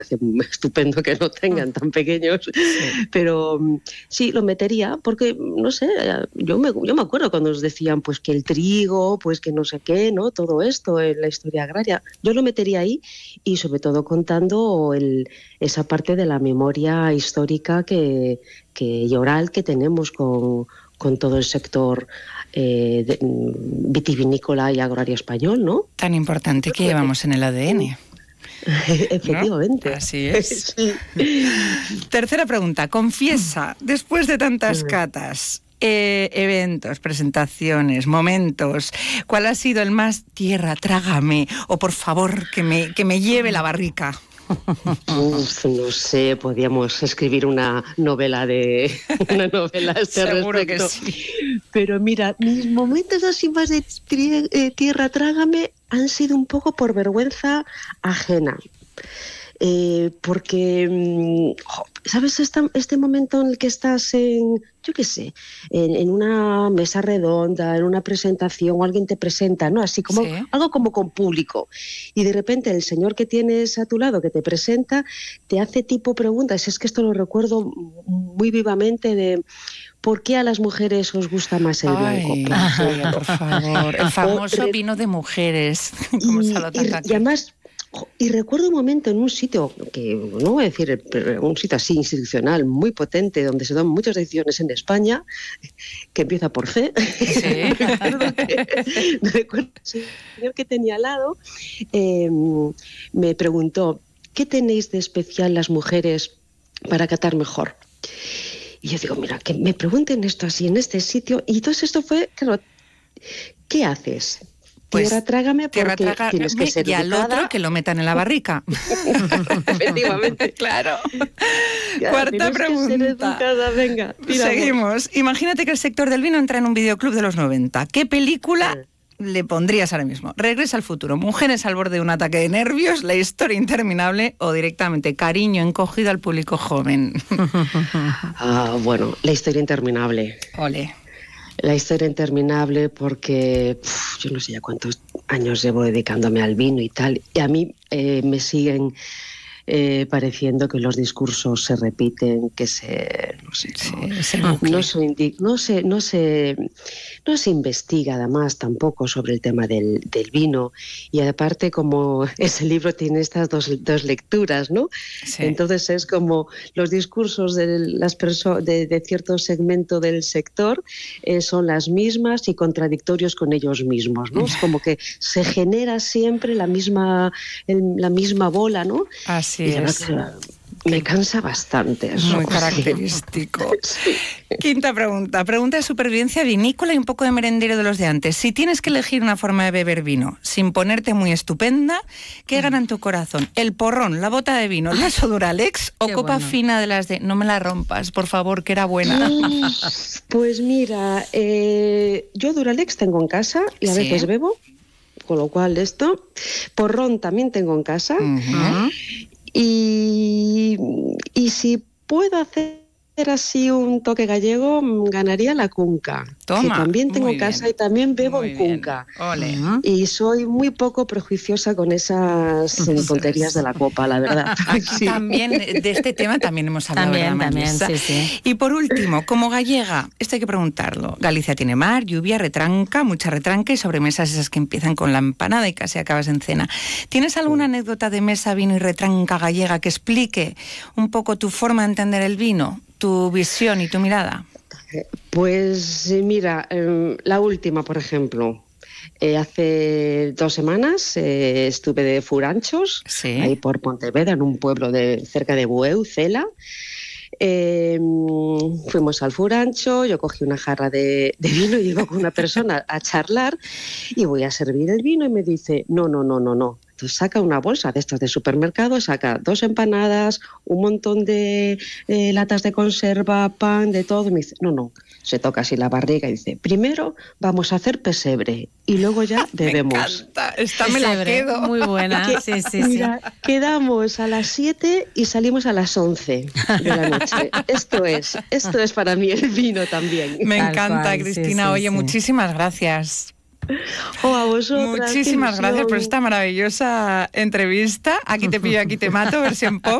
estupendo que no tengan tan pequeños, pero sí, lo metería porque, no sé, yo me acuerdo cuando os decían pues que el trigo, pues que no sé qué, ¿no? Todo esto en la historia agraria, yo lo metería ahí y sobre todo contando esa parte de la memoria histórica y oral que tenemos con todo el sector vitivinícola y agrario español, ¿no? Tan importante que llevamos en el ADN. Efectivamente. ¿No? Así es. Sí. Tercera pregunta. Confiesa, después de tantas catas, eventos, presentaciones, momentos, ¿cuál ha sido el más tierra, trágame? O por favor, que me lleve la barrica. No sé, podríamos escribir una novela a este Seguro respecto. Que sí. Pero mira, mis momentos así más de tierra trágame han sido un poco por vergüenza ajena. Porque, ¿sabes? Este momento en el que estás yo qué sé, en una mesa redonda, en una presentación, o alguien te presenta, ¿no? Así como algo como con público. Y de repente el señor que tienes a tu lado, que te presenta, te hace tipo preguntas. Es que esto lo recuerdo muy vivamente de... ¿Por qué a las mujeres os gusta más el blanco? Por favor. El famoso vino de mujeres. Y además... Y recuerdo un momento en un sitio, que no voy a decir, pero un sitio así institucional, muy potente, donde se dan muchas decisiones en España, que empieza por C. Sí. recuerdo el señor que tenía al lado, me preguntó, ¿qué tenéis de especial las mujeres para catar mejor? Y yo digo, mira, que me pregunten esto así en este sitio, y todo esto fue, claro, ¿qué haces? Pues, tierra trágame porque tienes que ser y al educada. otro que lo metan en la barrica. Efectivamente. Claro. Ya, Cuarta pregunta. Que ser educada. Venga, tiramos. Seguimos. Imagínate que el sector del vino entra en un videoclub de los 90. ¿Qué película le pondrías ahora mismo? Regresa al futuro, mujeres al borde de un ataque de nervios, la historia interminable o directamente cariño encogido al público joven. Bueno, la historia interminable. Ole. La historia interminable porque yo no sé ya cuántos años llevo dedicándome al vino y tal, y a mí me siguen pareciendo que los discursos se repiten, que no se investiga además tampoco sobre el tema del vino, y aparte como ese libro tiene estas dos lecturas, ¿no? Sí. Entonces es como los discursos de las de cierto segmento del sector son las mismas y contradictorios con ellos mismos, ¿no? Es como que se genera siempre la misma bola, ¿no? Así y es. Me cansa bastante eso. Muy característico. Sí. Quinta pregunta. Pregunta de supervivencia vinícola y un poco de merendero de los de antes. Si tienes que elegir una forma de beber vino sin ponerte muy estupenda, ¿qué gana en tu corazón? ¿El porrón, la bota de vino, el vaso Duralex o copa fina de las de no me la rompas, por favor, que era buena? Pues mira, yo Duralex tengo en casa y a veces bebo, con lo cual porrón también tengo en casa. Y si puedo hacer así un toque gallego, ganaría la cunca. Toma, que también tengo en bien. casa y también bebo en cunca. Ole. Y soy muy poco prejuiciosa con esas tonterías de la copa, la verdad. Aquí también, de este tema también hemos hablado. También, sí. Y por último, como gallega, esto hay que preguntarlo. Galicia tiene mar, lluvia, retranca, mucha retranca y sobremesas esas que empiezan con la empanada y casi acabas en cena. ¿Tienes alguna anécdota de mesa, vino y retranca gallega que explique un poco tu forma de entender el vino, tu visión y tu mirada? Pues mira, la última, por ejemplo, hace 2 semanas estuve de furanchos, ahí por Pontevedra, en un pueblo cerca de Bueu, Cela. Fuimos al furancho, yo cogí una jarra de vino y iba con una persona a charlar y voy a servir el vino y me dice, no. Entonces saca una bolsa de estas de supermercado, saca 2 empanadas, un montón de latas de conserva, pan, de todo, y me dice, no. Se toca así la barriga y dice, primero vamos a hacer pesebre y luego ya bebemos. Me encanta, esta me la quedo. Muy buena, sí. Mira, quedamos a las 7 y salimos a las 11 de la noche. Esto es para mí el vino también. Me encanta, cual, Cristina. sí, Oye, muchísimas gracias. A vosotras. Muchísimas gracias por esta maravillosa entrevista. Aquí te pillo, aquí te mato, versión pop.